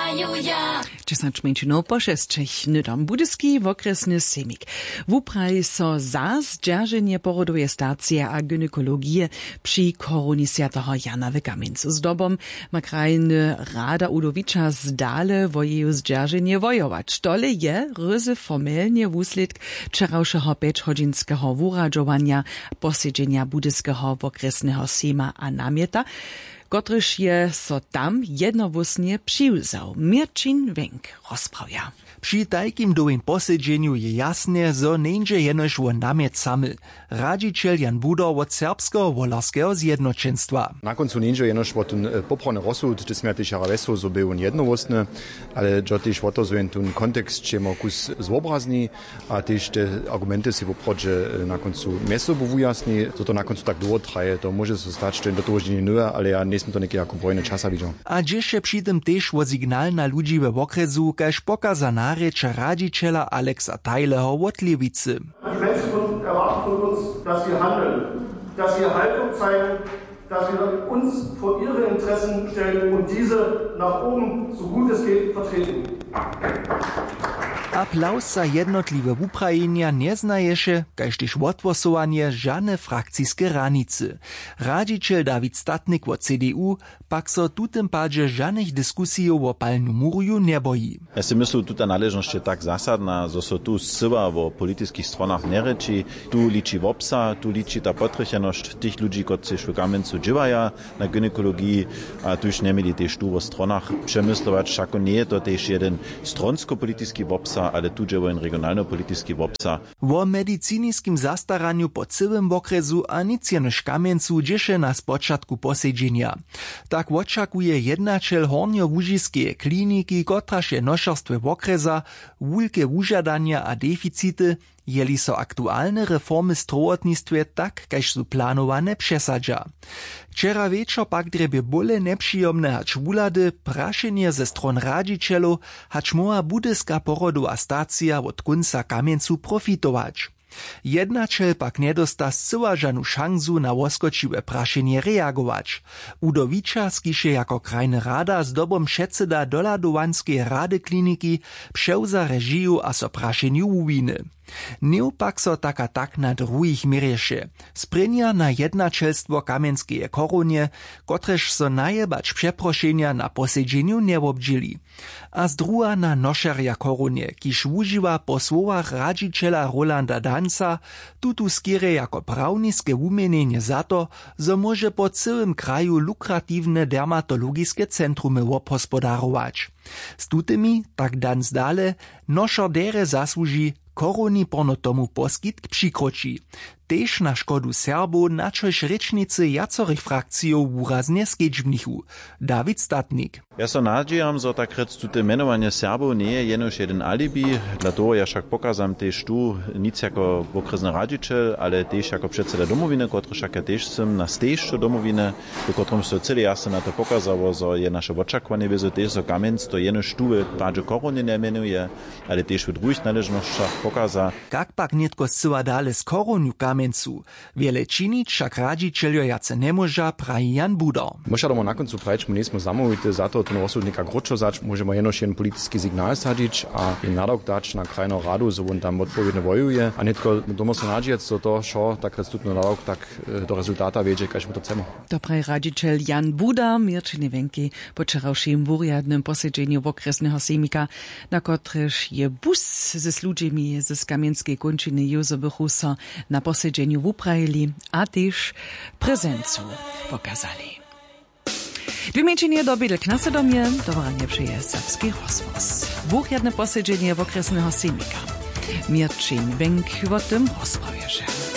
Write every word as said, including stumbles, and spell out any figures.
dziesięć minut po šestich nydom budyski w okresny semik. Wupraj so za zdzierżenie porodowej stacji a gynekologii przy koronie świętego Jana w Kamieńcu. Z dobą ma krajny Rada Udowicza zdale wo jeju zdzierżenie wojować. Tole je ryzy formelnie wusledk wczorajszego pięćgodzinskiego wuradzowania posiedzenia budyskiego w okresnego sema a namieta, kotryż je so tam jednowusnie přiwzał. Mirčin Wenk rozprawia. Przy takim dowym posiedzeniu je jasne, zo neńdzie jenoż o namiet samy. Radziciel Jan Budar od Serbskiego Wolarskiego Zjednoczeństwa. Na końcu neńdzie jenoż o ten poprony rozsud, gdy sme też arawesu, zo był on jednowusny, ale jo też o to, zo jen ten kontekst czemo kus zobrazni, a też te argumenty si woprodze na końcu miesto bowujasni, zo to na końcu tak długo traje, to może się stać, że do toho nie nuje, ale ja nie to niekie jako brojne czasa widział. A dziesze przy tym też o signal na ludzi we okresu, każ pokazana reč radziciela Alexa Tajleho od Lewicy. Die Menschen erwarten von uns, dass wir handeln, dass wir Haltung zeigen, dass wir uns vor ihre Interessen stellen und diese nach oben, so gut es geht, vertreten. Applaus za jednotliwe wuprajenia nie znaješe, kaž tyž odvosovanie žane frakcijske ranice. Radziciel David Statnik od C D U pak so tutym padzie žanych diskusijów o palnu muruju nie bojí. Ja si myslím, tuta naležnosť je tak zásadná, zo so tu syva vo politických stronách nereči, tu liči vopsa, tu liči ta potrechenosť tých ľudí, ktorí v Kamieńcu dživaja na gynekologii, a tu už nemili tiež tu vo stronách přemyslovať, všako nie je to tiež jeden stronsko-politický vopsa, ale tu je jeden regionálno-politický vopsa. Wo mediciniskim zastaraniu po całym okresu a nic jenož Kamieńcu dzieše na spočatku posiedzenia. Tak očakuje jednačel Hornjo-Łužiskeje kliniki, kotraž je nošerstve okresa, wulke wužadania a deficity, jeli so aktualne reformy w strołotnictwie tak, kaž su planowane przesadza. Wczera wieczor pak drebie bole nepřijomne hać wulady, praszenie ze stron radzicielu, hać moja budyska porodowa stacja od kunca Kamieńcu profitować. Jednačel pak nedosta zcyła žanu šansu na woskočiwe prašenie reagować. Udowicza skiše jako krajny rada z dobom předseda doladovanskiej rady kliniki převza režiju a so prašenju uwiny. Neopak so taka tak na druhých mirješe. Sprinja na jednačelstwo Kamieńskeje koronie, kotrež so najebać przeprošenia na posiedzeniu nie obdžili. A z druha na nošerja koronie, kiž uživa po słowach radziciela Rolanda Danca, tutu skire jako prawniskie umienienie za to, zo może po całym kraju lukratywne dermatologiskie centrumy obhospodarować. Z tutymi, tak Danc dale, nošer dere zasłuži koroni porno tomu poskytk přikročí. Tež na škodu Serbov, na čož rečnice jacorych frakcijov úrazne skedžbnichu. David Statnik. Ja so nadžijam, zo tak rec tute menovanie Serbov nie je jenož jeden alibi, dla toho ja však pokazam tež tu nic jako okresny radziciel, ale tež jako predseda domovine, kotro však ja tež som na stejšću domovine, do kotrom so celé jasne na to pokazalo, zo je naše očakovanie vezo tež zo Kamieńc, to jenož tu v padže koronie ne menuje, ale tež v druhých naležnošćach pokaza. Kak pak netko zcyła dale z koroniu Kamieńcu, wiele činić však radzicieljo jace nemoža, praji Jan Budar. Možemo na koncu pravić, mu nismo zamovite, zato ten rozsud nekak ročozać, možemo jenož jeden politický signál sadić, a in nadok dać na krajną radu, zo on tam odpowiednio wojuje, a netko domo so nadžiec do toho, šo tak recutno nadok tak do rezultata wiedzie, kaž mu to chcemo. Dobraj radziciel Jan Budar, Mirčin Wenk po wczorajszym wuriadnym posiedzeniu okresnego semika, na kotrež je bus ze ludźmi z Kamieńskiej kończyny Józebychu so na posiedzeniu wuprajili, a też prezencu pokazali. Dwie dobili k nasedomie, dobranie przyje serbski rozwoz. Wuchjadne posiedzenie okresnego semika. Mirčin Wenk o tym rozprawia się.